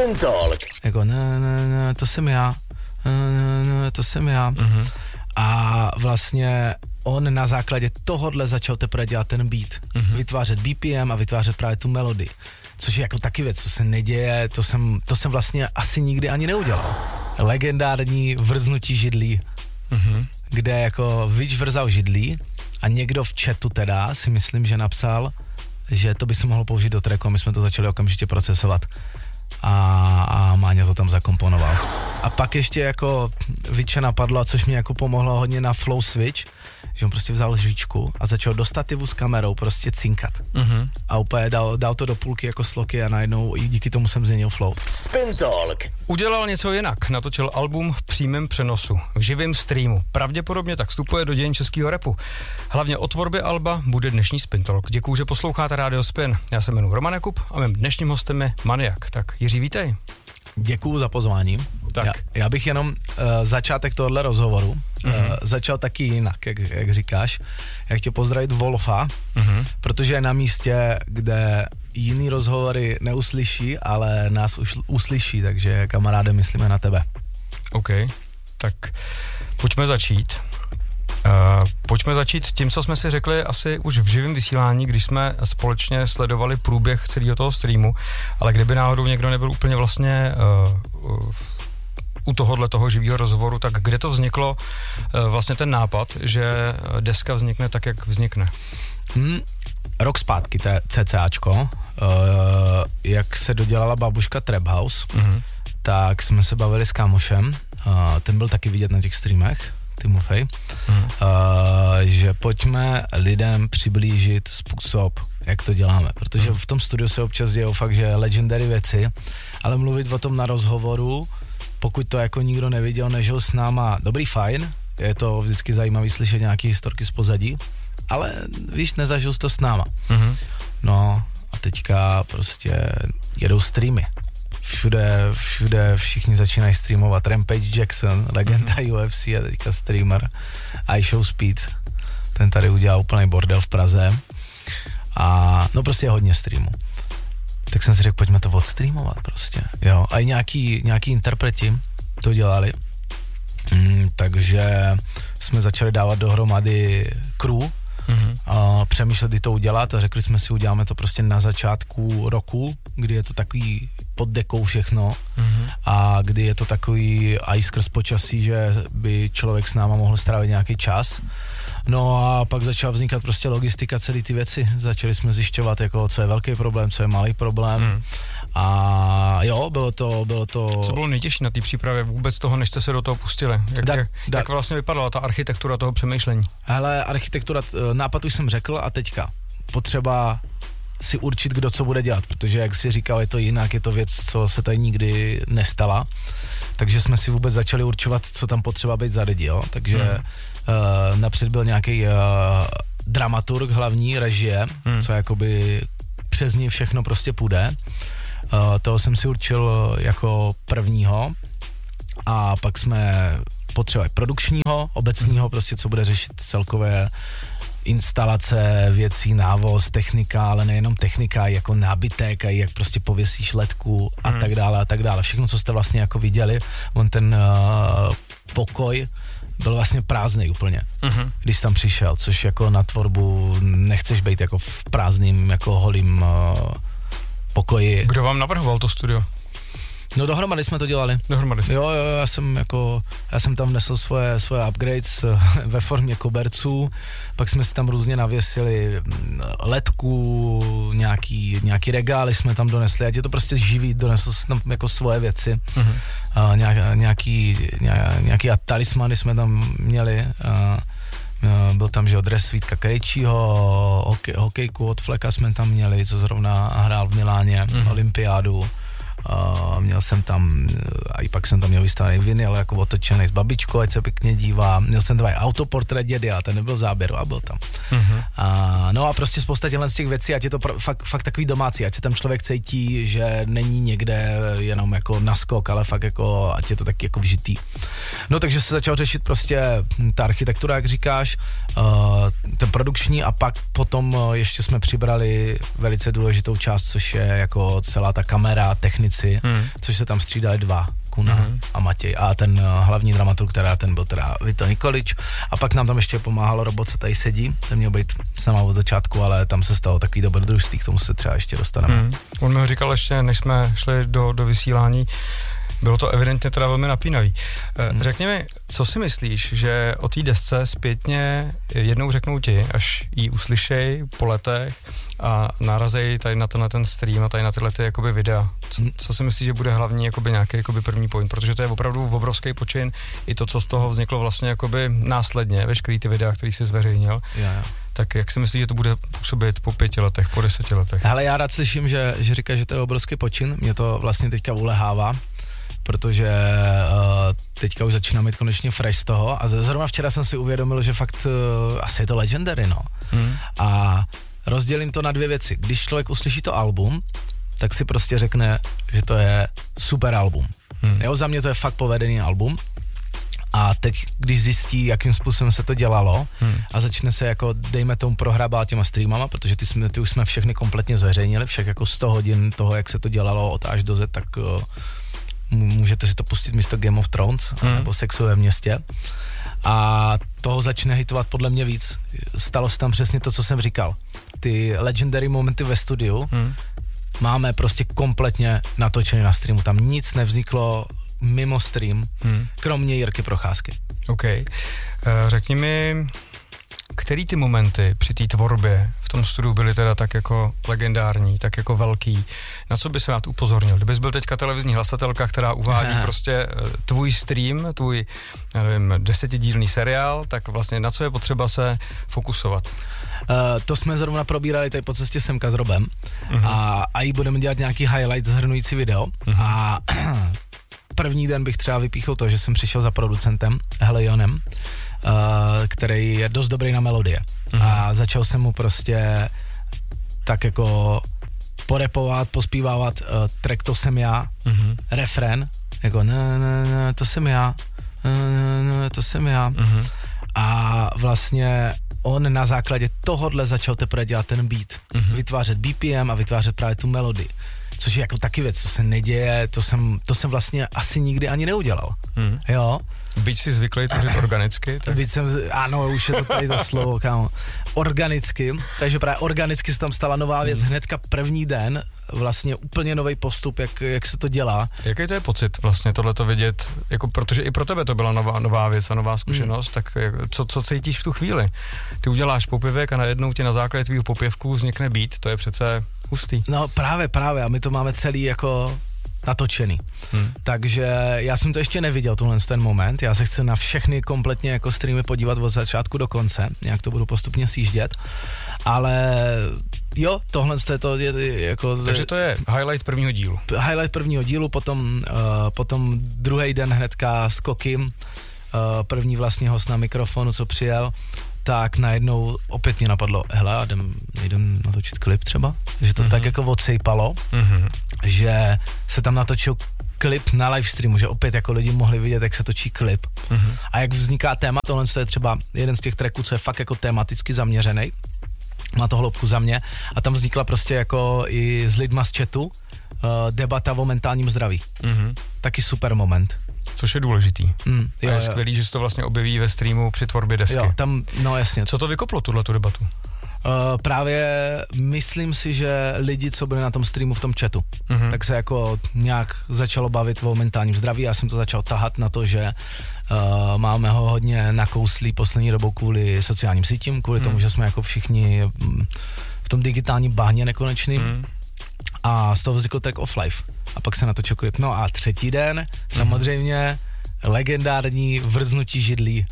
Spin Talk. Jako ne, to jsem já. To jsem já. Mhm. A vlastně on na základě tohodle začal teprve dělat ten beat. Vytvářet BPM a vytvářet právě tu melodii. Což je jako taky věc, co se neděje, to jsem vlastně asi nikdy ani neudělal. Legendární vrznutí židlí, kde jako vyvrzal židlí a někdo v chatu teda si myslím, že napsal, že to by se mohlo použít do tracku a my jsme to začali okamžitě procesovat. A Máňa to tam zakomponoval. A pak ještě jako Viče napadlo, což mě jako pomohlo hodně na flow switch, že on prostě vzal lžičku a začal do stativu s kamerou prostě cinkat. A úplně dal to do půlky jako sloky a najednou i díky tomu jsem změnil flow. Spin Talk. Udělal něco jinak, natočil album v přímém přenosu, v živém streamu. Pravděpodobně tak vstupuje do dějin českého rapu. Hlavně o tvorbě alba bude dnešní Spin Talk. Děkuju, že posloucháte Rádio Spin. Já se jmenuji Roman Jakub a mým dnešním hostem je Maniak. Tak Jiří, vítej. Děkuju za pozvání. Tak. Já bych jenom začátek tohohle rozhovoru začal taky jinak, jak říkáš. Já chtěl pozdravit Wolfa, protože je na místě, kde jiný rozhovory neuslyší, ale nás už uslyší, takže kamaráde, myslíme na tebe. OK, tak pojďme začít. Pojďme začít tím, co jsme si řekli asi už v živém vysílání, když jsme společně sledovali průběh celého toho streamu, ale kdyby náhodou někdo nebyl úplně vlastně u toho živého rozhovoru, tak kde to vzniklo vlastně ten nápad, že deska vznikne tak, jak vznikne? Rok zpátky, to je CCAčko, jak se dodělala babuška Trap House, tak jsme se bavili s kámošem, ten byl taky vidět na těch streamech, Timofej, že pojďme lidem přiblížit způsob, jak to děláme, protože v tom studiu se občas dějou fakt, že legendary věci, ale mluvit o tom na rozhovoru, pokud to jako nikdo neviděl, nežil s náma, dobrý, fajn, je to vždycky zajímavý slyšet nějaký historky z pozadí, ale víš, nezažil jsi to s náma. No a teďka prostě jedou streamy. Všude všichni začínají streamovat. Rampage Jackson, legenda UFC a teďka streamer. iShow Speed, ten tady udělal úplný bordel v Praze. A no prostě je hodně streamů. Tak jsem si řekl, pojďme to odstreamovat prostě. Jo, a i nějaký interpreti to dělali. Takže jsme začali dávat dohromady crew, a přemýšlet, kdy to udělat a řekli jsme si, uděláme to prostě na začátku roku, kdy je to takový pod dekou všechno a kdy je to takový i skrz počasí, že by člověk s náma mohl strávit nějaký čas. No a pak začala vznikat prostě logistika, celý ty věci. Začali jsme zjišťovat, jako, co je velký problém, co je malý problém. A jo, bylo to... Co bylo nejtěžší na té přípravě vůbec toho, než jste se do toho pustili? Jak vlastně vypadala ta architektura toho přemýšlení? Hele, architektura, nápad už jsem řekl a teďka potřeba si určit, kdo co bude dělat, protože jak si říkal, je to jinak, je to věc, co se tady nikdy nestala. Takže jsme si vůbec začali určovat, co tam potřeba být za lidi, jo. Takže napřed byl nějaký dramaturg hlavní, režie, co jakoby přes ní všechno prostě půjde. Toho jsem si určil jako prvního a pak jsme potřebovali produkčního, obecního, prostě co bude řešit celkové instalace věcí, návoz, technika, ale nejenom technika, jako nábytek, a jak prostě pověsíš ledku a tak dále a tak dále. Všechno, co jste vlastně jako viděli, on ten pokoj byl vlastně prázdnej úplně, když tam přišel, což jako na tvorbu nechceš být jako v prázdným, jako holým pokoji. Kdo vám navrhoval to studio? No dohromady jsme to dělali. Dohromady. Jo, já jsem tam vnesl svoje upgrades ve formě koberců, pak jsme si tam různě navěsili ledku, nějaký regály jsme tam donesli, ať je to prostě živý, donesl jsem tam jako svoje věci, nějaký talismany jsme tam měli, byl tam, že dres Vítka Krejčího, hokejku od Fleka jsme tam měli, co zrovna hrál v Miláně, olympiádu. Měl jsem tam, a i pak jsem tam měl vystavený vinyl jako otočený s babičkou, ať se pěkně dívá. Měl jsem tam i autoportrét dědy, a ten nebyl v záběru a byl tam. No a prostě spousta z těch věcí, ať je to fakt takový domácí, ať se tam člověk cítí, že není někde jenom jako naskok, ale fakt jako, ať je to taky jako vžitý. No takže se začal řešit prostě ta architektura, jak říkáš, ten produkční, a pak potom ještě jsme přibrali velice důležitou část, což je jako celá ta kamera, technická hudebníci, což se tam střídali dva, Kuna a Matěj. A ten hlavní dramaturg, ten byl teda Vito Nikolič. A pak nám tam ještě pomáhal Robot, co tady sedí. Ten měl být s náma od začátku, ale tam se stalo takový dobrodružství, k tomu se třeba ještě dostaneme. On mi ho říkal ještě, než jsme šli do vysílání, bylo to evidentně teda velmi napínavý. Řekni mi, co si myslíš, že o té desce zpětně jednou řeknou ti, až ji uslyšej po letech a narazej tady na ten stream a tady na tyhle ty jakoby videa. Co si myslíš, že bude hlavní jakoby nějaký jakoby první point, protože to je opravdu obrovský počin i to, co z toho vzniklo vlastně jakoby následně, veškerý ty videa, který jsi zveřejnil. Tak jak si myslíš, že to bude působit po 5 letech, po 10 letech? Ale já rád slyším, že říkáš, že to je obrovský počin, mě to vlastně teďka ulehává, protože teďka už začínám mít konečně fresh z toho a zrovna včera jsem si uvědomil, že fakt asi je to legendary, no. A rozdělím to na dvě věci. Když člověk uslyší to album, tak si prostě řekne, že to je super album. Jo, za mě to je fakt povedený album. A teď, když zjistí, jakým způsobem se to dělalo a začne se jako, dejme tomu, prohrábat těma streamama, protože ty už jsme všechny kompletně zveřejnili, však jako 100 hodin toho, jak se to dělalo od až do Z, tak můžete si to pustit místo Game of Thrones nebo Sexu ve městě. A toho začne hitovat podle mě víc. Stalo se tam přesně to, co jsem říkal. Ty legendary momenty ve studiu máme prostě kompletně natočený na streamu. Tam nic nevzniklo mimo stream, kromě Jirky Procházky. OK. Řekni mi, který ty momenty při té tvorbě v tom studiu byly teda tak jako legendární, tak jako velký? Na co bys rád upozornil? Kdybys byl teďka televizní hlasatelka, která uvádí prostě tvůj stream, tvůj, já nevím, 10dílný seriál, tak vlastně na co je potřeba se fokusovat? To jsme zrovna probírali tady po cestě semka s Robem a jí budeme dělat nějaký highlight zhrnující video a první den bych třeba vypíchl to, že jsem přišel za producentem Helionem, který je dost dobrý na melodie. A začal jsem mu prostě tak jako porepovat, pospívávat track To jsem já, refrén, jako ne, to jsem já, ne, to jsem já. A vlastně on na základě tohodle začal teprve dělat ten beat, vytvářet BPM a vytvářet právě tu melodii. Což je jako taky věc, co se neděje, to jsem vlastně asi nikdy ani neudělal. Jo? Byť si zvyklý tvořit organicky? Tak... Ano, už je to tady to slovo, kámo. Organicky, takže právě organicky se tam stala nová věc, hnedka první den, vlastně úplně nový postup, jak se to dělá. Jaký to je pocit vlastně tohleto vidět, jako protože i pro tebe to byla nová věc a nová zkušenost, tak co cítíš v tu chvíli? Ty uděláš popěvek a najednou ti na základě tvýho popěvku vznikne beat, to je přece hustý. No právě a my to máme celý jako natočený. Takže já jsem to ještě neviděl, ten moment, já se chci na všechny kompletně jako streamy podívat od začátku do konce, nějak to budu postupně sjíždět, ale jo, tohle je to jako... Takže to je highlight prvního dílu. Highlight prvního dílu, potom druhý den hnedka s Kokim, první vlastně host na mikrofonu, co přijel, tak najednou opět mě napadlo, hele, jdem natočit klip třeba, že to tak jako odsejpalo, že se tam natočil klip na livestreamu, že opět jako lidi mohli vidět, jak se točí klip. A jak vzniká téma, tohle je třeba jeden z těch tracků, co je fakt jako tematicky zaměřený, má to hloubku za mě, a tam vznikla prostě jako i s lidma z chatu debata o mentálním zdraví. Taky super moment. Což je důležitý. A je skvělý, že se to vlastně objeví ve streamu při tvorbě desky. Jo, tam, no jasně. Co to vykoplo, tuhletu debatu? Právě myslím si, že lidi, co byli na tom streamu v tom chatu, tak se jako nějak začalo bavit o mentálním zdraví. Já jsem to začal tahat na to, že máme ho hodně nakouslý poslední dobou kvůli sociálním sítím, kvůli tomu, že jsme jako všichni v tom digitálním bahně nekonečným. A z toho vznikl track Off Life. A pak se natočil klip. No a třetí den, samozřejmě legendární vrznutí židlí,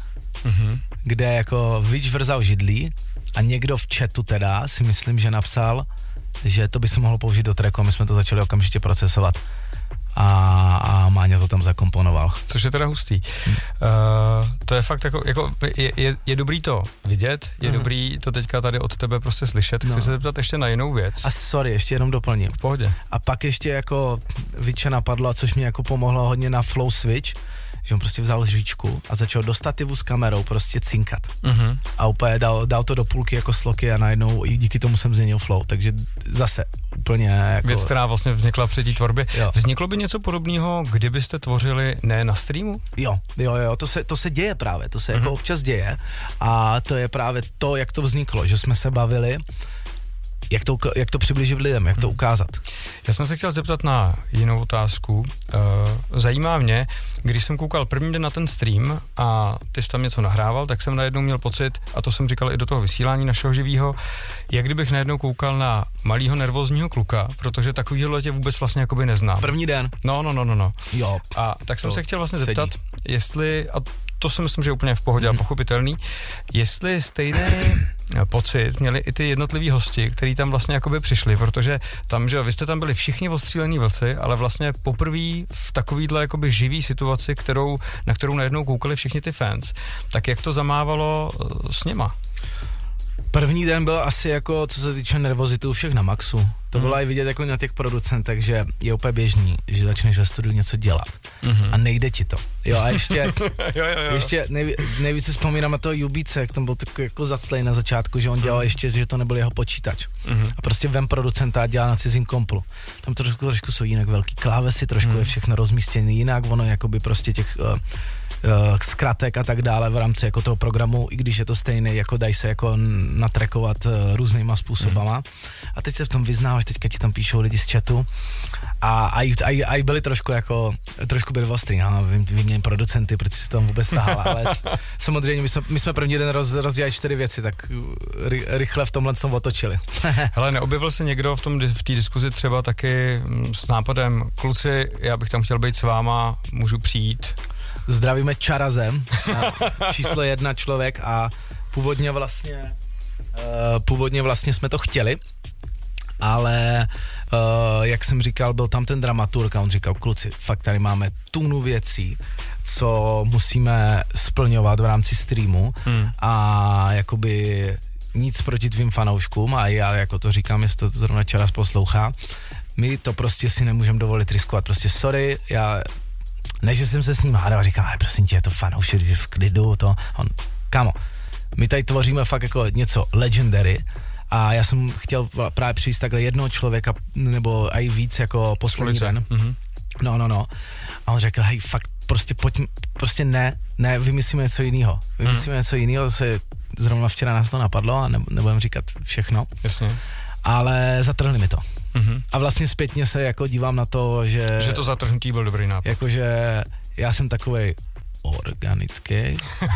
kde jako Vič vrzal židlí a někdo v chatu teda si myslím, že napsal, že to by se mohlo použít do tracku, a my jsme to začali okamžitě procesovat. A Máňa to tam zakomponoval. Což je teda hustý. To je fakt jako je dobrý to vidět, je dobrý to teďka tady od tebe prostě slyšet. Chci se zeptat ještě na jinou věc. A sorry, ještě jenom doplním. V pohodě. A pak ještě jako Viče napadlo, a což mě jako pomohlo hodně na Flow Switch, že on prostě vzal lžičku a začal do stativu s kamerou prostě cinkat. A úplně dal to do půlky jako sloky a najednou i díky tomu jsem změnil flow, takže zase úplně jako... Věc, která vlastně vznikla při té tvorbě. Jo. Vzniklo by něco podobného, kdybyste tvořili ne na streamu? Jo, to se děje právě, to se jako občas děje a to je právě to, jak to vzniklo, že jsme se bavili, jak to přiblížit lidem, jak to ukázat. Já jsem se chtěl zeptat na jinou otázku. Zajímá mě, když jsem koukal první den na ten stream a ty jsi tam něco nahrával, tak jsem najednou měl pocit, a to jsem říkal i do toho vysílání našeho živýho, jak kdybych najednou koukal na malýho nervózního kluka, protože takovýhle tě vůbec vlastně jakoby neznám. První den? No. Jo. A tak jsem se chtěl vlastně zeptat, jestli... To si myslím, že je úplně v pohodě a pochopitelný. Jestli stejný pocit měli i ty jednotliví hosti, kteří tam vlastně jakoby přišli, protože tam, že vy jste tam byli všichni ostřílení vlci, ale vlastně poprvé v takovýhle jakoby živý situaci, na kterou najednou koukali všichni ty fans, tak jak to zamávalo s něma? První den byl asi jako, co se týče nervozitu, všech na maxu. To bylo i vidět jako na těch producentech, že je úplně běžný, že začneš ve studiu něco dělat a nejde ti to. Jo a ještě, ještě nejvíc si vzpomínám na toho Jubíce, jak tam byl takový jako zatlej na začátku, že on dělal ještě, že to nebyl jeho počítač. A prostě vem producenta a dělá na cizím komplu. Tam trošku jsou jinak velký klávesy, trošku je všechno rozmístěné jinak, ono jakoby prostě těch zkratek a tak dále v rámci jako toho programu, i když je to stejný, jako dají se jako natrekovat různýma způsobama. A teď se v tom vyznáváš, teďka ti tam píšou lidi z chatu a byli trošku byli ostrý, no, vyměň producenty, protože si tam vůbec tahal, ale samozřejmě my jsme první den rozdělali 4 věci, tak rychle v tomhle jsme otočili. Hele, neobjevil se někdo v té diskuzi třeba taky s nápadem, kluci, já bych tam chtěl být s váma, můžu přijít? Zdravíme Čarazem, číslo 1 člověk a původně vlastně jsme to chtěli, ale jak jsem říkal, byl tam ten dramaturg a on říkal, kluci, fakt tady máme tunu věcí, co musíme splňovat v rámci streamu a jakoby nic proti tvým fanouškům a já jako to říkám, jestli to zrovna Čaraz poslouchá, my to prostě si nemůžeme dovolit riskovat, prostě sorry, než jsem se s ním hádal, říkám, ale prosím tě, je to fanoušek, v klidu, kámo, my tady tvoříme fakt jako něco legendary a já jsem chtěl právě přijít takhle jednoho člověka, nebo i víc jako poslední den. No. A on řekl, hej, fakt, prostě pojď, prostě ne, vymyslíme něco jiného. Zase zrovna včera nás to napadlo a nebudem říkat všechno. Jasně. Ale zatrhli mi to. A vlastně zpětně se jako dívám na to, že to zatrhnutí byl dobrý nápad. Jakože já jsem takovej organický.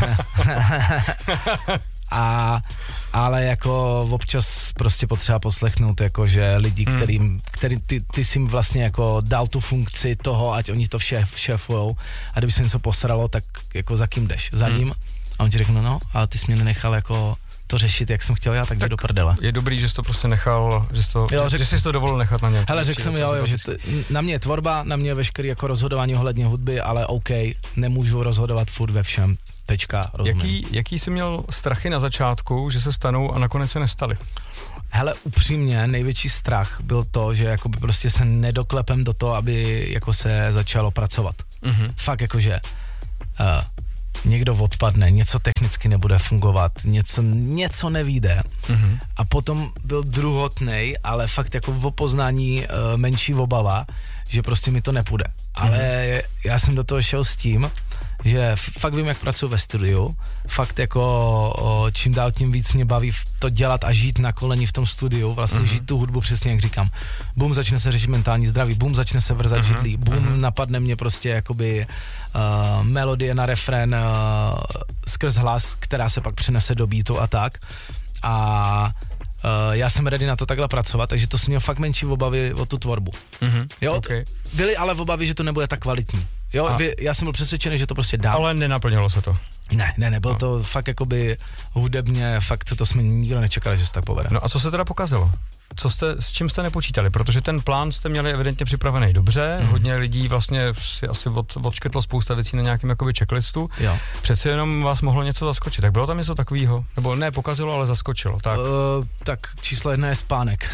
Ale jako občas prostě potřeba poslechnout, jakože lidi, který ty si vlastně jako dal tu funkci toho, ať oni to šéfujou a kdyby se něco posralo, tak jako za kým jdeš? Za ním? A on ti řekne, no, ale ty jsi mě nenechal jako to řešit, jak jsem chtěl já, tak jde do prdele. Je dobrý, že jsi to prostě nechal, že jsi to dovolil nechat na něm. Hele, řekl jsem, že na mě je tvorba, na mě je veškerý jako rozhodování ohledně hudby, ale OK, nemůžu rozhodovat furt ve všem. Tečka, rozumím. Jaký jsi měl strachy na začátku, že se stanou a nakonec se nestaly? Hele, upřímně, největší strach byl to, že jakoby prostě se nedoklepem do toho, aby jako se začalo pracovat. Fakt jakože někdo odpadne, něco technicky nebude fungovat, něco nevyjde. A potom byl druhotnej, ale fakt jako v opoznání menší obava, že prostě mi to nepůjde. Ale já jsem do toho šel s tím, že fakt vím, jak pracuji ve studiu, fakt jako čím dál tím víc mě baví to dělat a žít na koleni v tom studiu, vlastně žít tu hudbu přesně jak říkám. Bum, začne se řešit mentální zdraví, bum, začne se vrzat židlí, bum, napadne mě prostě jakoby melodie na refrén skrz hlas, která se pak přenese do beatu a tak. A já jsem ready na to takhle pracovat, takže to jsem měl fakt menší obavy o tu tvorbu. Jo, okay. Byly ale obavy, že to nebude tak kvalitní. Jo, já jsem byl přesvědčený, že to prostě dám. Ale nenaplnilo se to. Ne, bylo to fakt jakoby hudebně, fakt to jsme nikdo nečekali, že se tak povede. No a co se teda pokazilo? S čím jste nepočítali? Protože ten plán jste měli evidentně připravený dobře, hodně lidí vlastně si asi odškrtlo spousta věcí na nějakém jakoby checklistu. Jo. Přeci jenom vás mohlo něco zaskočit. Tak bylo tam něco takového? Nebo ne pokazilo, ale zaskočilo. Tak, tak číslo 1 je spánek.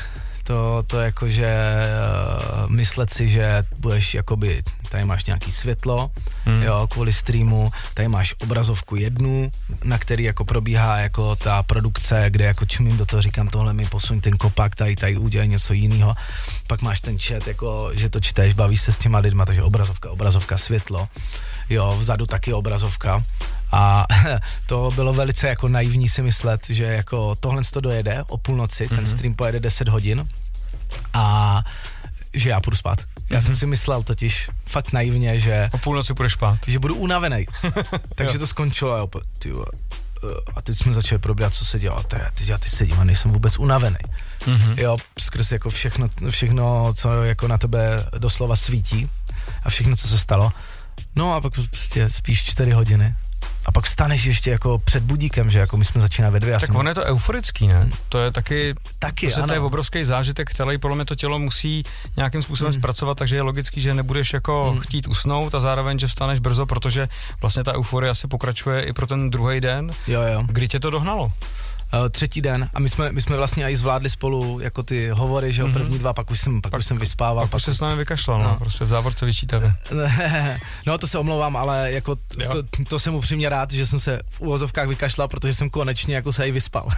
To jakože myslet si, že budeš jakoby, tady máš nějaký světlo, jo, kvůli streamu, tady máš obrazovku jednu, na který jako probíhá jako ta produkce, kde jako čumím do toho, říkám tohle mi posuň ten kopak, tady udělej něco jiného, pak máš ten chat, jako, že to čteš, bavíš se s těma lidma, takže obrazovka, světlo, jo, vzadu taky obrazovka. A to bylo velice jako naivní si myslet, že jako tohle to dojede o půlnoci, ten stream pojede 10 hodin a že já půjdu spát. Já jsem si myslel totiž fakt naivně, že... O půlnoci půjdeš spát. Že budu unavený. Takže to skončilo a teď jsme začali probírat, co se dělo. A teď sedím a nejsem vůbec unavený. Jo, skrz jako všechno, co jako na tebe doslova svítí a všechno, co se stalo. No a pak prostě spíš 4 hodiny. A pak vstaneš ještě jako před budíkem, že jako my jsme začínali ve 2. Tak on je to euforický, ne? To je taky ano. To je obrovský zážitek, který podle mě to tělo musí nějakým způsobem zpracovat, takže je logický, že nebudeš jako chtít usnout a zároveň, že vstaneš brzo, protože vlastně ta euforie asi pokračuje i pro ten druhý den. Jo. Kdy tě to dohnalo? 3. den a my jsme vlastně i zvládli spolu jako ty hovory, že jo, první 2, pak už jsem vyspával. Pak se s námi vykašlal, no, prostě v závorce vyčítavé. No to se omlouvám, ale jako to jsem upřímně rád, že jsem se v uvozovkách vykašlal, protože jsem konečně jako se i vyspal.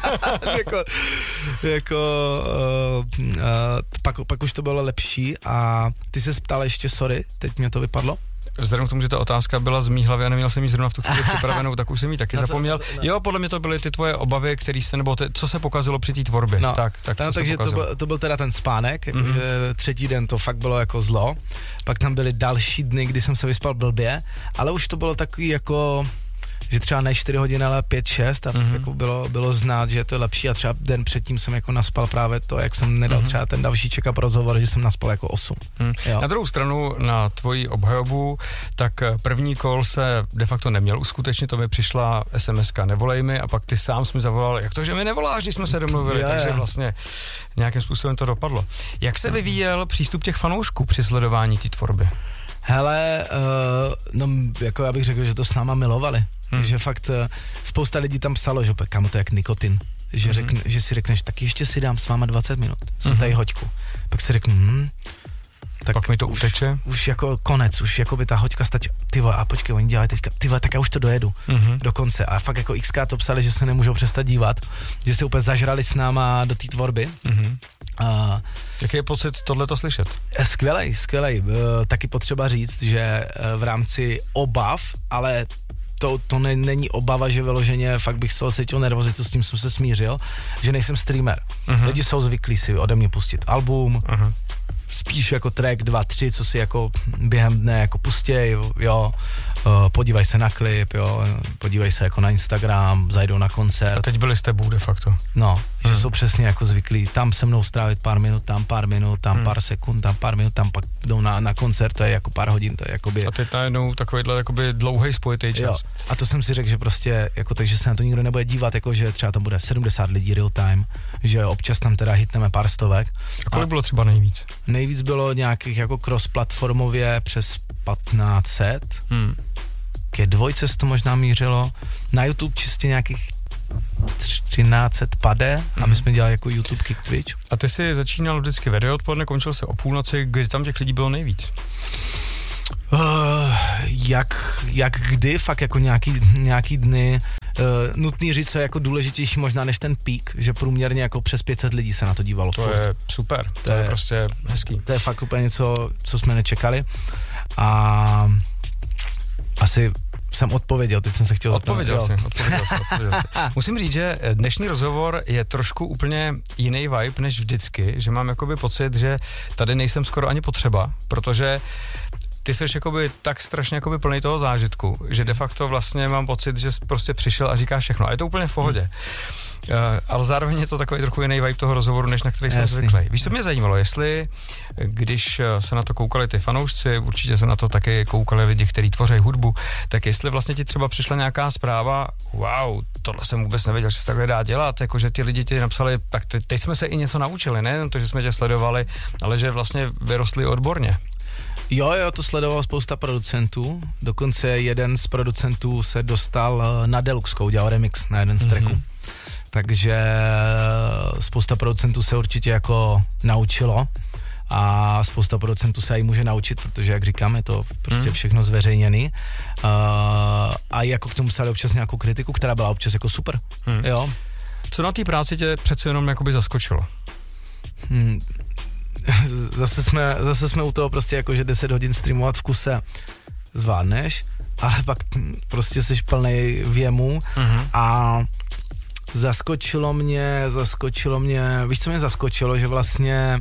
Pak už to bylo lepší a ty se ptal ještě, sorry, teď mě to vypadlo. Vzhledem k tomu, že ta otázka byla z mý hlavy a neměl jsem ji zrovna v tu chvíli připravenou, tak už jsem ji taky zapomněl. Jo, podle mě to byly ty tvoje obavy, co se pokazilo při té tvorbě. No, takže to byl teda ten spánek, že 3. den to fakt bylo jako zlo. Pak tam byly další dny, kdy jsem se vyspal blbě, ale už to bylo takový jako... že třeba ne 4 hodiny, ale 5-6 a jako bylo znát, že to je lepší a třeba den předtím jsem jako naspal právě to, jak jsem nedal třeba ten další check-up rozhovor, že jsem naspal jako 8. Na druhou stranu, na tvoji obhajobu, tak první call se de facto neměl uskutečnit, to mi přišla SMS-ka nevolej mi a pak ty sám jsi mi zavolal, jak to, že mi nevoláš, když jsme se domluvili, takže vlastně nějakým způsobem to dopadlo. Jak se vyvíjel přístup těch fanoušků při sledování té tvorby? Hele, no jako já bych řekl, že to s náma milovali. Že fakt spousta lidí tam psalo, že kámo, to je jak nikotin. Že si řekneš, tak ještě si dám s váma 20 minut. Jsem tady hoďku. Pak si řeknu, tak pak mi to uteče. Už jako konec, už jako by ta hoďka stačí. Ty vole, a počkej, oni dělají teďka, ty vole, tak já už to dojedu do konce. A fakt jako xkrát to psali, že se nemůžou přestat dívat, že jste úplně zažrali s náma do té tvorby. Jaký je pocit tohleto slyšet? Skvělej. Taky potřeba říct, že v rámci obav, ale to není obava, že vyloženě fakt bych se cítil nervozitu, s tím jsem se smířil, že nejsem streamer. Lidi jsou zvyklí si ode mě pustit album, spíš jako track 2, 3, co si jako během dne jako pustěj, jo, podívej se na klip, jo, podívej se jako na Instagram, zajdou na koncert. A teď byli s tebou de facto. No, že jsou přesně jako zvyklí, tam se mnou strávit pár minut, tam pár sekund, tam pár minut, tam pak jdou na koncert, to je jako pár hodin, to je jakoby... A teď najednou takovýhle jakoby dlouhej spojitý čas. Jo. A to jsem si řekl, že prostě, jako takže se na to nikdo nebude dívat, jako že třeba tam bude 70 lidí real time, že občas tam teda hitneme pár stovek. A kolik bylo třeba nejvíc? Nejvíc bylo nějakých jako cross-platformově přes 1500. Ke 2 se to možná mířilo. Na YouTube čistě nějakých 1300 pade a my jsme dělali jako YouTube Kick Twitch. A ty jsi začínal vždycky ve 9 odpoledne, končil se o půlnoci, kdy tam těch lidí bylo nejvíc? Jak kdy, fakt jako nějaký dny. Nutný říct, co je jako důležitější možná než ten pík, že průměrně jako přes 500 lidí se na to dívalo. To je super, to je prostě hezký. To je fakt úplně něco, co jsme nečekali a asi jsem odpověděl, teď jsem se chtěl Odpověděl jsi. Musím říct, že dnešní rozhovor je trošku úplně jiný vibe než vždycky, že mám jakoby pocit, že tady nejsem skoro ani potřeba, protože ty jsi jakoby tak strašně jakoby plný toho zážitku, že de facto vlastně mám pocit, že jsi prostě přišel a říkáš všechno. A je to úplně v pohodě. Ale zároveň je to takový trochu jiný vibe toho rozhovoru, než na který jsem zvyklý. Víš, co mě zajímalo, jestli, když se na to koukali ty fanoušci, určitě se na to taky koukali lidi, kteří tvoří hudbu, tak jestli vlastně ti třeba přišla nějaká zpráva, wow, tohle jsem vůbec nevěděl, že se takhle dá dělat, jakože ti lidi ti napsali, tak teď jsme se i něco naučili, nejen to, že jsme tě sledovali, ale že vlastně vyrostli odborně. Jo, to sledoval spousta producentů, dokonce jeden z producentů se dostal na Deluxkou, dělal remix na jeden z tracků. takže spousta producentů se určitě jako naučilo a spousta producentů se i může naučit, protože jak říkám, je to prostě všechno zveřejněný a jako k tomu psali občas nějakou kritiku, která byla občas jako super, jo. Co na té práci tě přece jenom jakoby zaskočilo? Zase jsme u toho prostě jako, že 10 hodin streamovat v kuse zvládneš, ale pak prostě jsi plnej věmů a zaskočilo mě, víš, co mě zaskočilo, že vlastně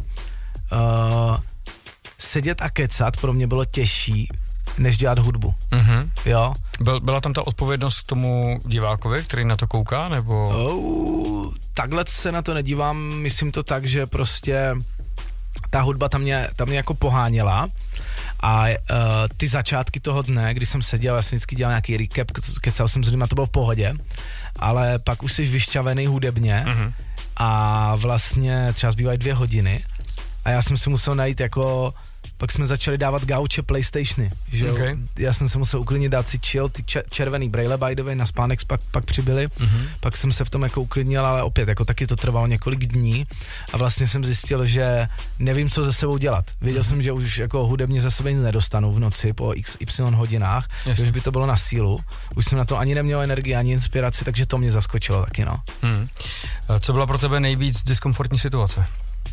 sedět a kecat pro mě bylo těžší, než dělat hudbu. Jo? Byla tam ta odpovědnost k tomu divákovi, který na to kouká, nebo? Takhle se na to nedívám, myslím to tak, že prostě ta hudba tam mě jako poháněla a ty začátky toho dne, kdy jsem seděl, já jsem vždycky dělal nějaký recap, kecal jsem s lidmi, to bylo v pohodě, ale pak už jsi vyšťavený hudebně a vlastně třeba zbývají 2 hodiny a já jsem si musel najít jako, pak jsme začali dávat gauče PlayStationy, že okay. Já jsem se musel uklidnit, dát si chill, ty červený brejle by the way, na spánek pak přibyly, pak jsem se v tom jako uklidnil, ale opět jako taky to trvalo několik dní a vlastně jsem zjistil, že nevím, co se sebou dělat. Věděl jsem, že už jako hudebně ze sebe nic nedostanu v noci po XY hodinách, že už by to bylo na sílu, už jsem na to ani neměl energii, ani inspiraci, takže to mě zaskočilo taky, no. Co byla pro tebe nejvíc diskomfortní situace?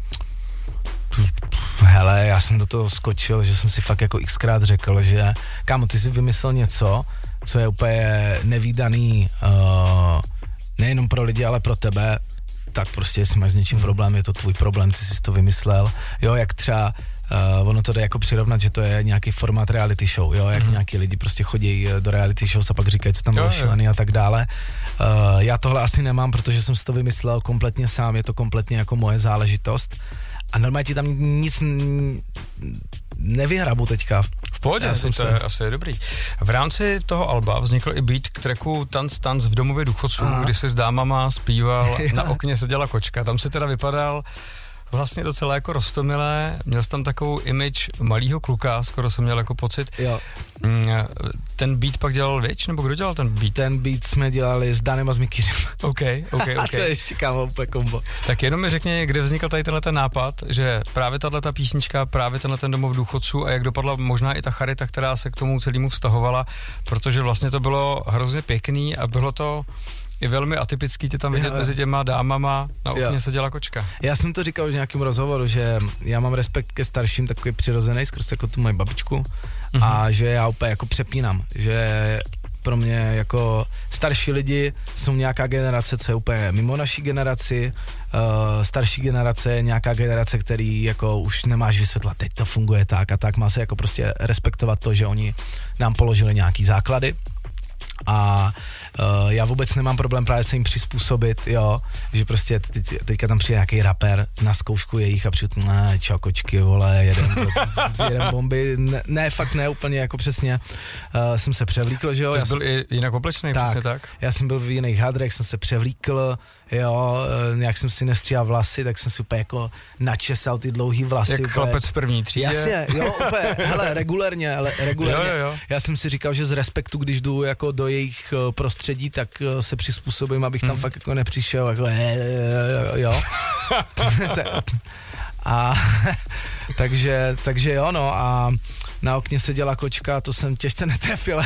Hele, já jsem do toho skočil, že jsem si fakt jako xkrát řekl, že kámo, ty si vymyslel něco, co je úplně nevídaný nejenom pro lidi, ale pro tebe, tak prostě jestli máš s něčím problém, je to tvůj problém, ty jsi to vymyslel, jo, jak třeba ono to jde jako přirovnat, že to je nějaký formát reality show, jo, jak nějaký lidi prostě chodí do reality show a pak říkají, co tam bylo šílený a tak dále. Já tohle asi nemám, protože jsem si to vymyslel kompletně sám, je to kompletně jako moje záležitost. A normálně ti tam nic nevyhrabu teďka. V pohodě, to je asi dobrý. V rámci toho alba vznikl i beat k tracku Tanc v domově důchodců, kdy se s dámama zpíval, na okně seděla kočka. Tam si teda vypadal vlastně docela jako roztomilé, měl jsi tam takovou image malýho kluka, skoro jsem měl jako pocit. Jo. Ten beat pak dělal Vič, nebo kdo dělal ten beat? Ten beat jsme dělali s Danem a s Mikýřem. OK. A to je ještě kámo úplně kombo. Tak jenom mi řekni, kde vznikl tady tenhle ten nápad, že právě tato písnička, právě tenhle ten domov důchodců a jak dopadla možná i ta charita, která se k tomu celému vztahovala, protože vlastně to bylo hrozně pěkný a bylo to je velmi atypický tě tam vidět mezi těma dámama, na okně seděla kočka. Já jsem to říkal už v nějakém rozhovoru, že já mám respekt ke starším, takový přirozený, skrz jako tu moji babičku a že já úplně jako přepínám, že pro mě jako starší lidi jsou nějaká generace, co je úplně mimo naší generaci, starší generace je nějaká generace, který jako už nemáš vysvětlat, teď to funguje tak a tak, má se jako prostě respektovat to, že oni nám položili nějaký základy. A já vůbec nemám problém právě se jim přizpůsobit, jo, že prostě teďka tam přijde nějaký rapper na zkoušku jejich a přijde, čau kočky, vole, jeden bomby, ne, fakt ne, úplně jako přesně, jsem se převlíkl, že jo. Ty jsi byl i jinak oblečený, přesně tak? Já jsem byl v jiných hadrech, jsem se převlíkl, jo, nějak jsem si nestříhal vlasy, tak jsem si úplně jako načesal ty dlouhý vlasy. Jak chlapec v první třídě. Jasně, jo, úplně, hele, regulérně. Jo. Já jsem si říkal, že z respektu, když jdu jako do jejich prostředí, tak se přizpůsobím, abych tam fakt jako nepřišel, jako jo. A takže jo, no a na okně seděla kočka, to jsem těžce netrefil.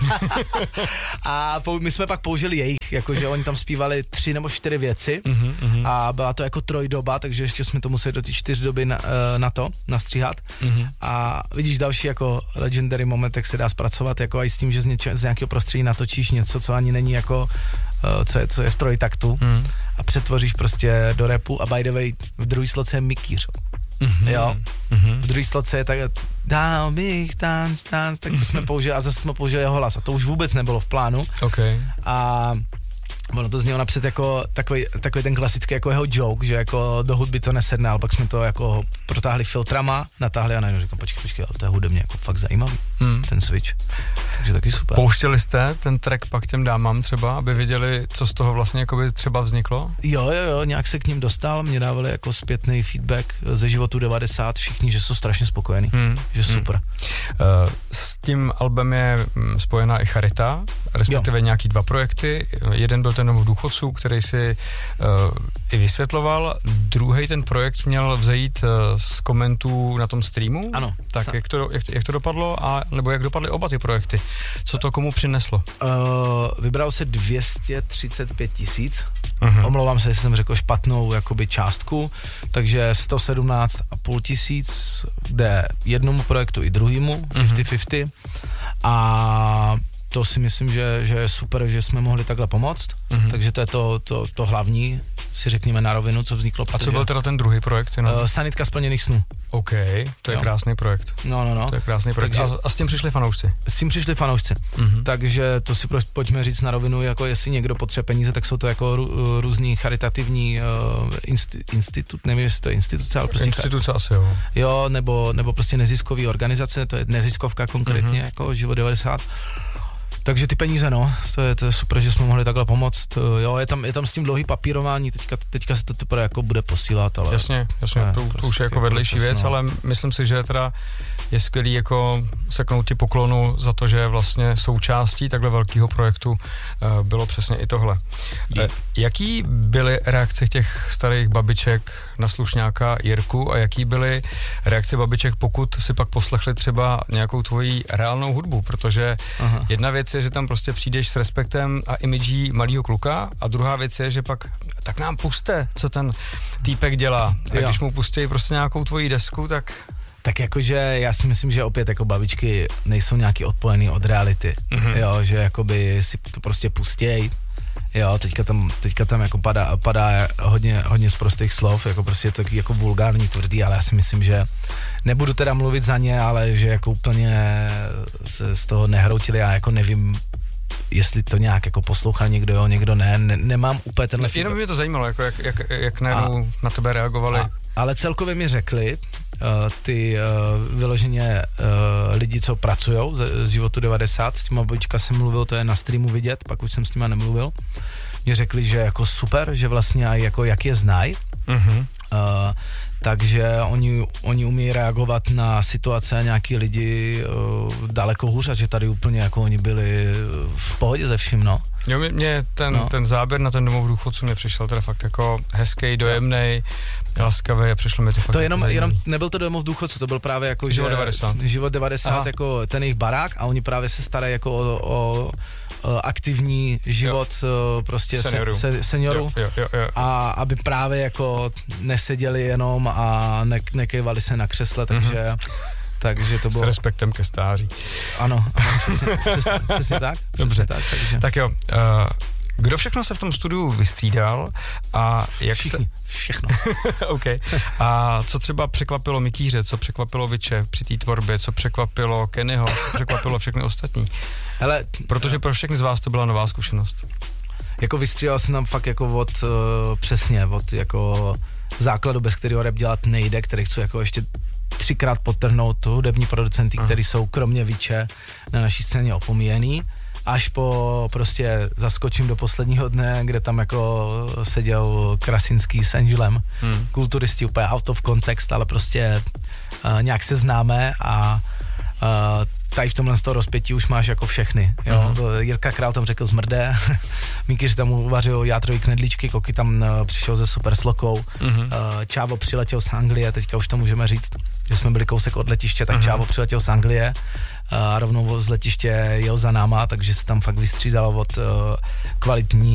A my jsme pak použili jejich, jakože oni tam zpívali 3 nebo 4 věci a byla to jako trojdoba, takže ještě jsme to museli do ty 4 doby na to nastříhat. A vidíš další jako legendary moment, jak se dá zpracovat, jako i s tím, že z nějakého prostředí natočíš něco, co ani není jako co je v trojtaktu a přetvoříš prostě do rapu a by the way v druhý sloce je Mikýř. Jo, v druhý sloce je tak dál bych tanc, tak to jsme použili a zase jsme použili jeho hlas a to už vůbec nebylo v plánu. A ono to znělo napřed jako takový ten klasický jako jeho joke, že jako do hudby to nesedne, ale pak jsme to jako protáhli filtrama, natáhli a najednou říkám, počkej, ale to je hudebně jako fakt zajímavý. ten switch. Takže taky super. Pouštěli jste ten track pak těm dámám třeba, aby věděli, co z toho vlastně jakoby třeba vzniklo? Jo, nějak se k ním dostal, mě dávali jako zpětný feedback ze životu 90, všichni, že jsou strašně spokojení, že super. S tím albem je spojená i charita, respektive nějaký 2 projekty. Jeden byl ten Domov důchodců, který si i vysvětloval. Druhý ten projekt měl vzejít z komentů na tom streamu. Ano. Tak jak to dopadlo, nebo jak dopadly oba ty projekty? Co to komu přineslo? Vybral se 235 000. Omlouvám se, jestli jsem řekl špatnou jakoby částku, takže 117,5 tisíc jde jednomu projektu i druhému, 50-50. A to si myslím, že je super, že jsme mohli takhle pomoct, takže to je to hlavní, si řekněme na rovinu, co vzniklo. A co byl teda ten druhý projekt? Sanitka splněných snů. OK, to je krásný projekt. No. To je krásný projekt. Takže, a s tím přišli fanoušci? S tím přišli fanoušci. Takže to si pojďme říct na rovinu, jako jestli někdo potřebuje peníze, tak jsou to jako různý charitativní institut, nevím, jestli to je instituce, ale prostě... Instituce asi, jo. Jo, nebo prostě neziskový organizace, to je neziskovka konkrétně, jako Život 90. Takže ty peníze, to je super, že jsme mohli takhle pomoct. Jo, je tam s tím dlouhý papírování, teďka se to teprve jako bude posílat, ale... Jasně, to už je jako vedlejší věc, ale myslím si, že teda je skvělý jako seknout ti poklonu za to, že vlastně součástí takhle velkého projektu bylo přesně i tohle. Jaký byly reakce těch starých babiček na slušňáka Jirku a jaký byly reakce babiček, pokud si pak poslechli třeba nějakou tvoji reálnou hudbu, protože jedna věc je, že tam prostě přijdeš s respektem a imidží malýho kluka a druhá věc je, že pak tak nám puste, co ten týpek dělá. A když mu pustí prostě nějakou tvoji desku, tak jakože já si myslím, že opět jako babičky nejsou nějaký odpojený od reality, jo, že jakoby si to prostě pustěj, jo, teďka tam jako padá hodně z prostých slov, jako prostě je to taky jako vulgární, tvrdý, ale já si myslím, že nebudu teda mluvit za ně, ale že jako úplně se z toho nehroutili, já jako nevím, jestli to nějak jako poslouchal někdo, jo, někdo ne, nemám úplně tenhle... Jenom by mě to zajímalo, jako jak najednou na tebe reagovali. Ale celkově mi řekli, ty vyloženě lidi, co pracujou z Životu 90, s těma babička jsem mluvil, to je na streamu vidět, pak už jsem s nima nemluvil, mě řekli, že jako super, že vlastně jako jak je znají, takže oni umí reagovat na situace a nějaký lidi daleko hůř a že tady úplně jako oni byli v pohodě ze vším, no. Jo, mě ten záběr na ten domov důchodců mě přišel teda fakt jako hezký, dojemnej, laskavý a přišlo mi to fakt. To jenom nebyl to domov důchodců, to byl právě jako Život 90 jako ten jejich barák a oni právě se starají jako o aktivní život prostě seniorů a aby právě jako neseděli jenom a nekejvali se na křesle, takže to bylo... S respektem ke stáří. Ano, přesně tak. Dobře, takže. Tak jo, kdo všechno se v tom studiu vystřídal a jak všechno. OK. A co třeba překvapilo Mikýře, co překvapilo Viče při té tvorbě, co překvapilo Kennyho, co překvapilo všechny ostatní? Hele, protože pro všechny z vás to byla nová zkušenost. Jako vystřídal jsem tam fakt jako od jako základu, bez kterého rap dělat nejde, který chci jako ještě 3krát podtrhnout hudební producenty, který jsou kromě Viče na naší scéně opomíjený, až po prostě zaskočím do posledního dne, kde tam jako seděl Krasinský s Angelem, kulturisti úplně out of context, ale prostě nějak se známe a tady v tomhle z toho rozpětí už máš jako všechny, jo. Jirka Král tam řekl zmrdé, Mikýř tam uvařil játrový knedlíčky, Koky tam přišel se super slokou, Čávo přiletěl z Anglie, teďka už to můžeme říct, že jsme byli kousek od letiště, tak Čávo přiletěl z Anglie a rovnou z letiště jel za náma, takže se tam fakt vystřídalo od kvalitní